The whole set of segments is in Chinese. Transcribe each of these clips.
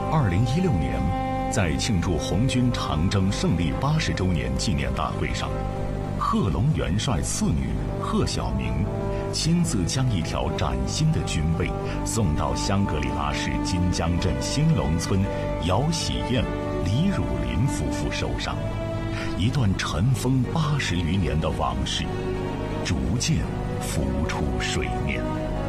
2016年，在庆祝红军长征胜利80周年纪念大会上，贺龙元帅次女贺晓明亲自将一条崭新的军备送到香格里拉市金江镇兴隆村姚喜燕、李汝林夫妇手上，一段尘封80余年的往事逐渐浮出水面。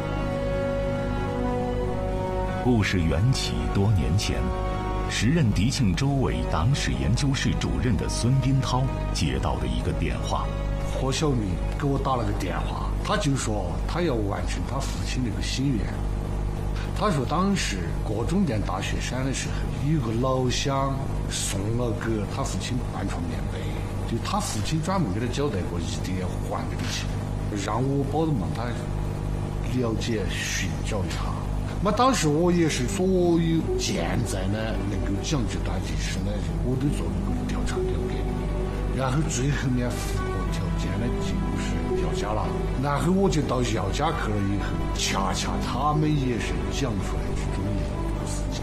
故事缘起多年前，时任迪庆州委党史研究室主任的孙斌涛接到的一个电话。 何晓明给我打了个电话，他就说他要完成他父亲那个心愿。他说当时过终点大雪山的时候，有个老乡送了给他父亲半床棉被，就他父亲专门给他交代过，一定要还给你钱，让我帮着他了解寻找一下。那当时我也是所有现在呢能够讲这段历史呢，我都做了个调查了解，然后最后面符合条件呢就是姚家了，然后我就到姚家去了以后，恰恰他们也是讲出来这种一个事情。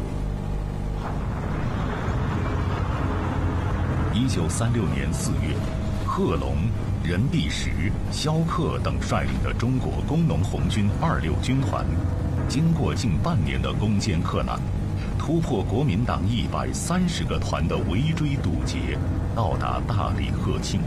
1936年4月，贺龙、任弼时、萧克等率领的中国工农红军26军团，经过近半年的攻坚克难，突破国民党130个团的围追堵截，到达大理贺庆。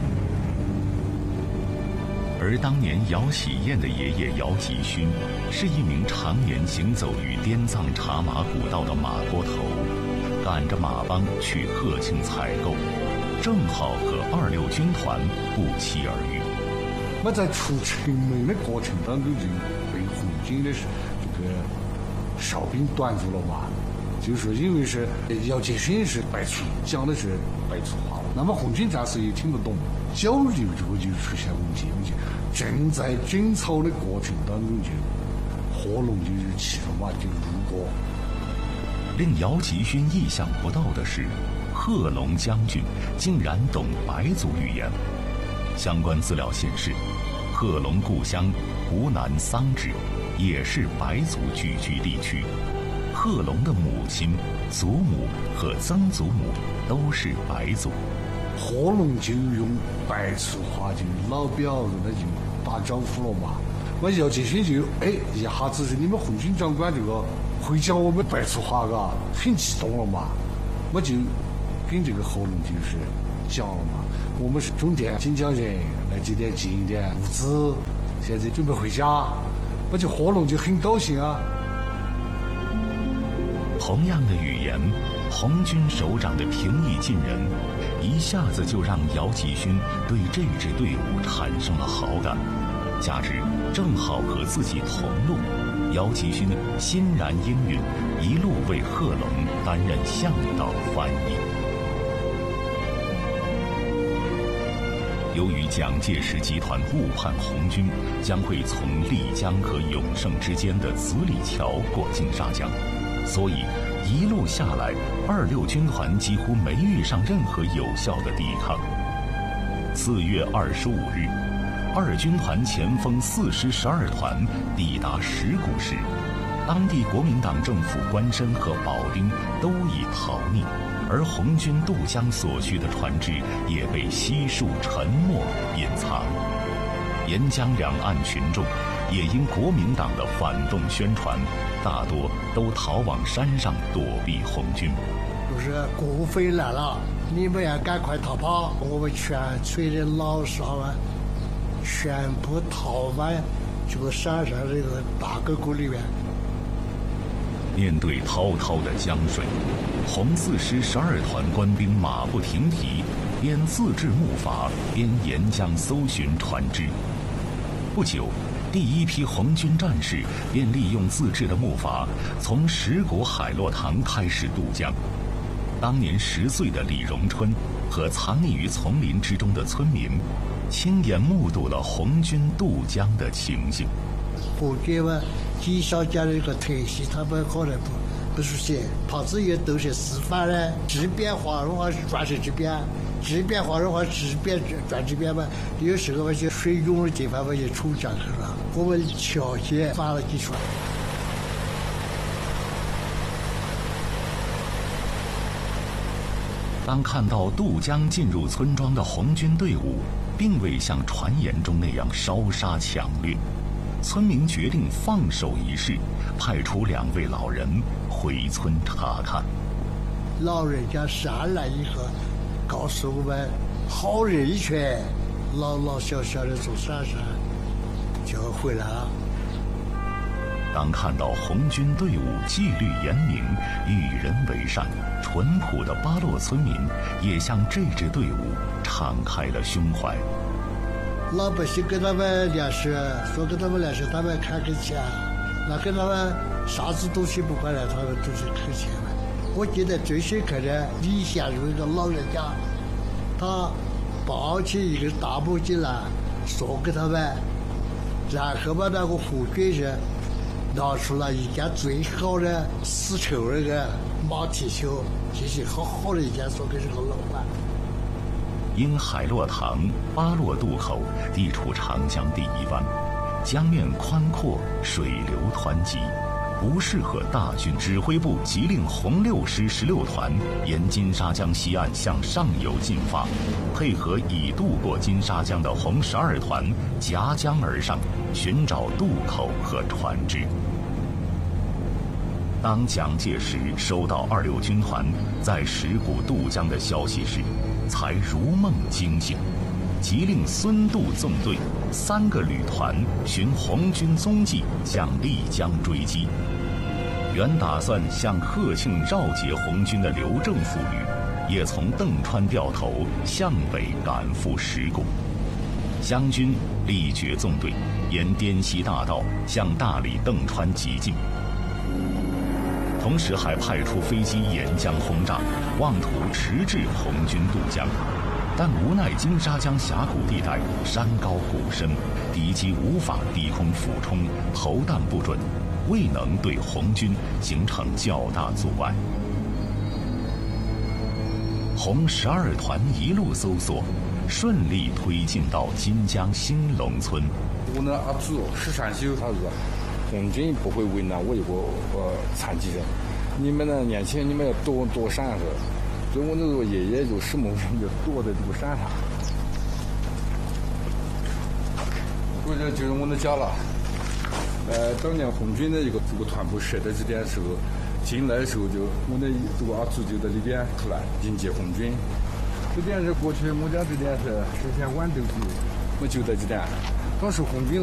而当年姚喜燕的爷爷姚吉勋是一名常年行走于滇藏茶马古道的马锅头，赶着马帮去贺庆采购，正好和26军团不期而遇。 那在出城门的过程当中，就被红军的这个哨兵断住了嘛，就是说因为是姚吉勋是白粗，讲的是白粗话，那么红军战士也听不懂，交流这个就出现问题，正在争吵的过程当中，就贺龙就骑着马就路过。 令姚吉勋意想不到的是，贺龙将军竟然懂白族语言。相关资料显示，贺龙故乡湖南桑植也是白族聚居地区，贺龙的母亲、祖母和曾祖母都是白族。 贺龙就用白粗话就老表那就打招呼了嘛。那姚吉勋就一下子是你们红军长官这个会讲我们白粗话嘎，很激动了嘛。我就跟这个贺龙就是讲了嘛，我们是中甸锦江人，来这点进一点物资，现在准备回家。我就贺龙就很高兴啊。 同样的语言，红军首长的平易近人，一下子就让姚吉勋对这支队伍产生了好感。加之正好和自己同路，姚吉勋欣然应允，一路为贺龙担任向导翻译。由于蒋介石集团误判红军将会从丽江和永胜之间的子李桥过境沙江，所以一路下来，26军团几乎没遇上任何有效的抵抗。4月25日，二军团前锋4师12团抵达石鼓时，当地国民党政府官绅和保兵都已逃匿，而红军渡江所需的船只也被悉数沉没隐藏。沿江两岸群众也因国民党的反动宣传，大多都逃往山上躲避红军。 就是国匪来了，你们要赶快逃跑，我们全村的老少啊，全部逃往这个山上这个大沟沟里面。 面对滔滔的江水，红4师12团官兵马不停蹄，边自制木筏边沿江搜寻船只。不久，第一批红军战士便利用自制的木筏，从石鼓海洛塘开始渡江。当年10岁的李荣春和藏匿于丛林之中的村民，亲眼目睹了红军渡江的情形。 红军嘛，几小家的一个特性，他们可能不熟悉，他自己都是示范的，直边划的话是转成这边，直边划的话直边转这边嘛。有时候嘛就水涌的地方嘛就冲江去了，我们巧些发了几船。 当看到渡江进入村庄的红军队伍，并未像传言中那样烧杀抢掠，村民决定放手一试，派出2位老人回村查看。 老人家上来以后，告诉我们好人一群，老老小小的从山上就回来了。 当看到红军队伍纪律严明、与人为善、淳朴的巴洛村民也向这支队伍敞开了胸怀。 老百姓跟他们联系，说跟他们联系，他们看给钱，那跟他们啥子东西不管了，他们都是扣钱了。我记得最深刻的李先生一个老人家，他抱起一个大木进来送给他们，然后把那个红军人拿出了一件最好的丝绸那个马蹄袖，这是好好的一件送给这个老板。 因海洛塘巴洛渡口地处长江第一湾，江面宽阔，水流湍急，不适合大军。指挥部即令红6师16团沿金沙江西岸向上游进发，配合已渡过金沙江的红12团夹江而上，寻找渡口和船只。当蒋介石收到26军团在石鼓渡江的消息时，才如梦惊醒，即令孙渡纵队3个旅团寻红军踪迹，向丽江追击。原打算向贺庆绕截红军的刘正副旅，也从邓川掉头向北赶赴石鼓。湘军力决纵队沿滇西大道向大理邓川急进，同时还派出飞机沿江轰炸，妄图迟滞红军渡江。但无奈金沙江峡谷地带山高谷深，敌机无法低空俯冲，投弹不准，未能对红军形成较大阻碍。红12团一路搜索，顺利推进到金江兴隆村。 我的阿祖石山秀，他说红军不会为难我一个残疾人，你们呢年轻人，你们要多闪着。所以我那时候爷爷就10梦就躲在这个山上，我这就是我的家了。当年红军的这个团部设在这点时候，进来的时候就我的这个阿祖就在里边出来迎接红军。这点是过去我家这点是10天晚斗局，我就在这点，当时红军